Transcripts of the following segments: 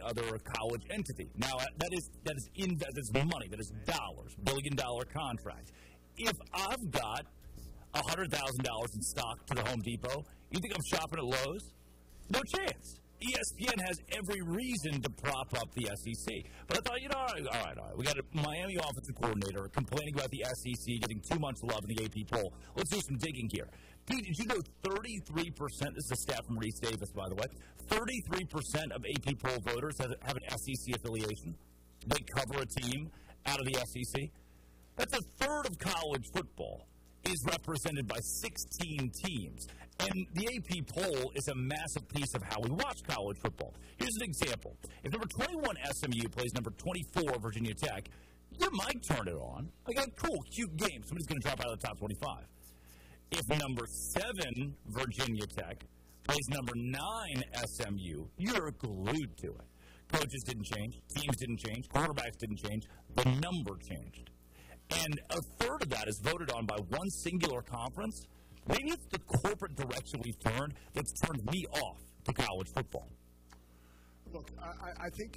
other college entity. Now, that is money. That is dollars, billion-dollar contracts. If I've got $100,000 in stock to the Home Depot, you think I'm shopping at Lowe's? No chance. ESPN has every reason to prop up the SEC. But I thought, all right. We got a Miami offensive coordinator complaining about the SEC getting too much love in the AP poll. Let's do some digging here. Pete, did you know 33%, this is a stat from Reese Davis, by the way, 33% of AP poll voters have an SEC affiliation? They cover a team out of the SEC? That's a third of college football is represented by 16 teams. And the AP poll is a massive piece of how we watch college football. Here's an example. If number 21 SMU plays number 24 Virginia Tech, you might turn it on. Like, cool, cute game. Somebody's going to drop out of the top 25. If number 7 Virginia Tech plays number 9 SMU, you're glued to it. Coaches didn't change. Teams didn't change. Quarterbacks didn't change. The number changed. And a third of that is voted on by one singular conference. Maybe it's the corporate direction we've turned that's turned me off to college football. Look, I think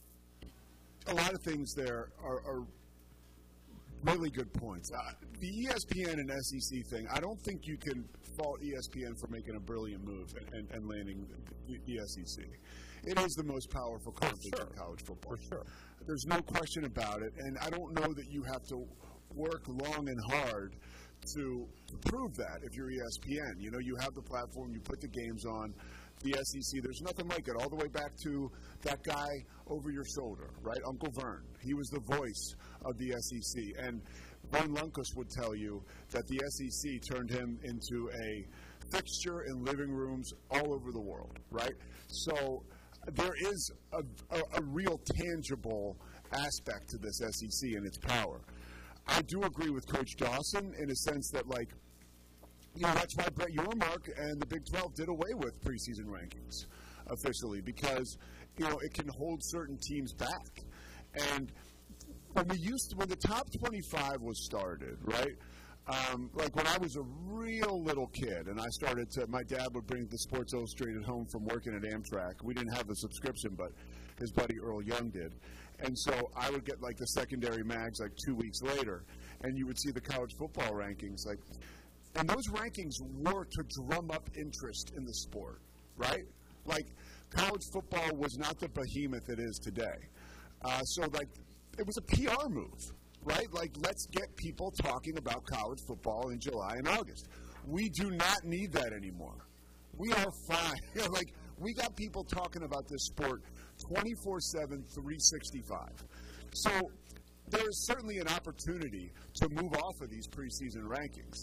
a lot of things there are really good points. The ESPN and SEC thing, I don't think you can fault ESPN for making a brilliant move and landing the SEC. It is the most powerful conference in college football. For sure. There's no question about it, and I don't know that you have to work long and hard to prove that if you're ESPN. You know, you have the platform, you put the games on. The SEC, there's nothing like it, all the way back to that guy over your shoulder, right? Uncle Vern. He was the voice of the SEC. And Vern Lundquist would tell you that the SEC turned him into a fixture in living rooms all over the world, right? So there is a real tangible aspect to this SEC and its power. I do agree with Coach Dawson in a sense that, like, you know, that's why Brett Yormark and the Big 12 did away with preseason rankings officially, because, you know, it can hold certain teams back. And when the top 25 was started, right, like when I was a real little kid and my dad would bring the Sports Illustrated home from working at Amtrak. We didn't have the subscription, but his buddy Earl Young did. And so I would get like the secondary mags like 2 weeks later, and you would see the college football rankings. And those rankings were to drum up interest in the sport, right? Like, college football was not the behemoth it is today. So, like, it was a PR move, right? Like, let's get people talking about college football in July and August. We do not need that anymore. We are fine. Like, we got people talking about this sport 24/7, 365. So, there is certainly an opportunity to move off of these preseason rankings.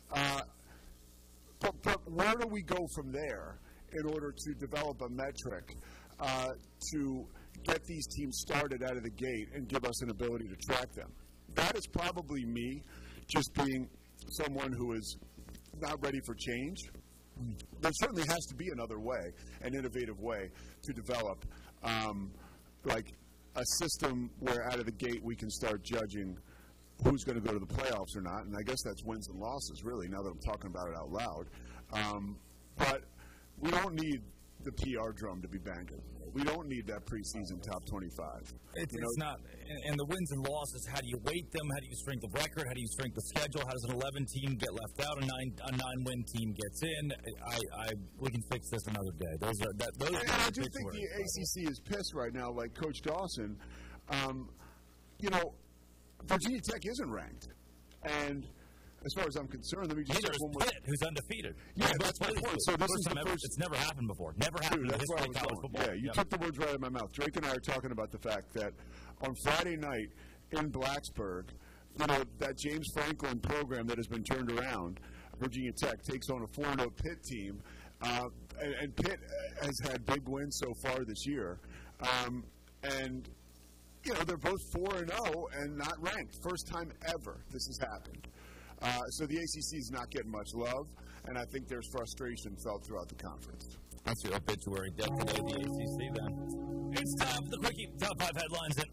But where do we go from there in order to develop a metric to get these teams started out of the gate and give us an ability to track them? That is probably me just being someone who is not ready for change. There certainly has to be another way, an innovative way to develop like a system where out of the gate we can start judging who's going to go to the playoffs or not, and I guess that's wins and losses, really, now that I'm talking about it out loud. But we don't need the PR drum to be banging. We don't need that preseason top 25. It's not. And the wins and losses, how do you weight them? How do you strength the record? How do you strength the schedule? How does an 11 team get left out? A 9-win team gets in. We can fix this another day. I do think the ACC is pissed right now, like Coach Dawson. You know, Virginia Tech isn't ranked. And as far as I'm concerned, let me just say one more. Pitt, who's undefeated. Yeah, that's my point. So this is the first. It's never happened before. Never happened in the history of college football. Yeah, you took the words right out of my mouth. Drake and I are talking about the fact that on Friday night in Blacksburg, you know, that James Franklin program that has been turned around, Virginia Tech takes on a 4-0 Pitt team, and Pitt has had big wins so far this year, and you know, they're both 4-0 and not ranked. First time ever this has happened. So the ACC is not getting much love, and I think there's frustration felt throughout the conference. That's your obituary death today, the ACC, then. It's time for the Quickie Top 5 headlines and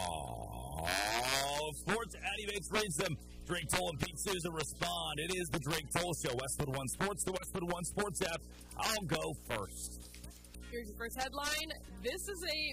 all sports. Addy Bates reads them. Drake Toll and Pete Souza respond. It is the Drake Toll Show. Westwood One Sports, the Westwood One Sports app. I'll go first. Here's your first headline. This is a